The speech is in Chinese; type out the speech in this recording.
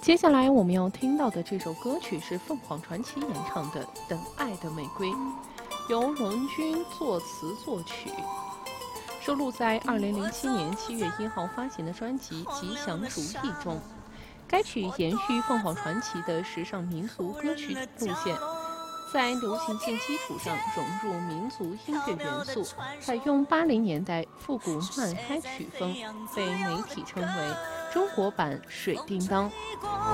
接下来我们要听到的这首歌曲是凤凰传奇演唱的《等爱的玫瑰》，由龙军作词作曲，收录在2007年7月1号发行的专辑《吉祥如意》中。该曲延续凤凰传奇的时尚民族歌曲路线，在流行性基础上融入民族音乐元素，采用80年代复古慢嗨曲风，被媒体称为中国版水叮当。